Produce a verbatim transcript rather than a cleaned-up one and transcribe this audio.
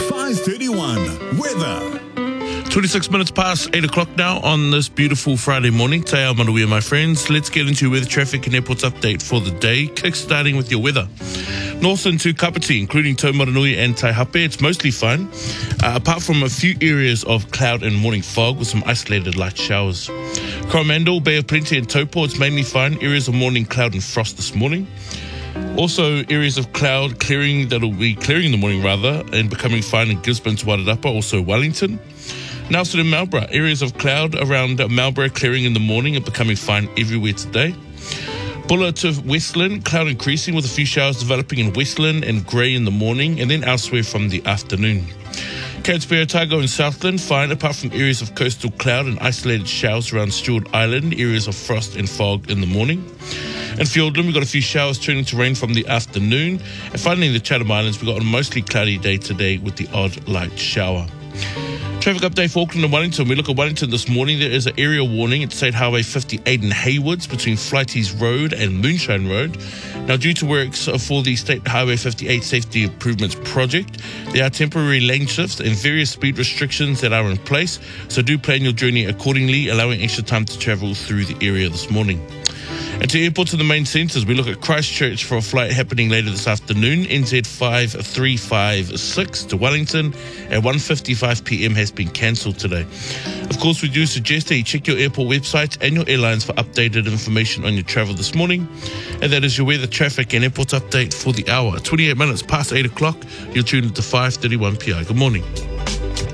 five thirty-one. Weather. twenty-six minutes past eight o'clock now on this beautiful Friday morning. Te ao manuia, my friends. Let's get into your weather, traffic and airports update for the day. Kick-starting with your weather. North into Kapiti, including Taumaranui and Taihape, it's mostly fine, uh, apart from a few areas of cloud and morning fog with some isolated light showers. Coromandel, Bay of Plenty and Taupo, it's mainly fine. Areas of morning cloud and frost this morning. Also, areas of cloud clearing, that'll be clearing in the morning rather, and becoming fine in Gisborne to Wairarapa, also Wellington. Nelson and Marlborough, areas of cloud around Marlborough clearing in the morning and becoming fine everywhere today. Bulla to Westland, cloud increasing with a few showers developing in Westland and grey in the morning and then elsewhere from the afternoon. Cairnsbury, Otago and Southland, fine apart from areas of coastal cloud and isolated showers around Stewart Island, areas of frost and fog in the morning. In Fiordland, we've got a few showers turning to rain from the afternoon. And finally in the Chatham Islands, we've got a mostly cloudy day today with the odd light shower. Traffic update for Auckland and Wellington. We look at Wellington this morning. There is an area warning at State Highway fifty-eight in Haywoods between Flighties Road and Moonshine Road. Now, due to works for the State Highway fifty-eight Safety Improvements Project, there are temporary lane shifts and various speed restrictions that are in place. So do plan your journey accordingly, allowing extra time to travel through the area this morning. And to airports and the main centres, we look at Christchurch for a flight happening later this afternoon. N Z five three five six to Wellington at one fifty-five p.m. has been cancelled today. Of course, we do suggest that you check your airport websites and your airlines for updated information on your travel this morning. And that is your weather, traffic and airports update for the hour. twenty-eight minutes past eight o'clock, you're tuned to five thirty-one p.m. Good morning.